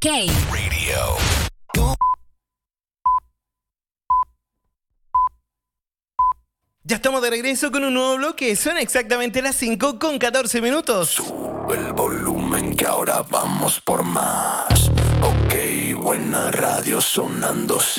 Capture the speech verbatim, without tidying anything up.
K Radio. Ya estamos de regreso con un nuevo bloque. Son exactamente las cinco con catorce minutos. Sube el volumen que ahora vamos por más. Ok, buena radio sonando, sí.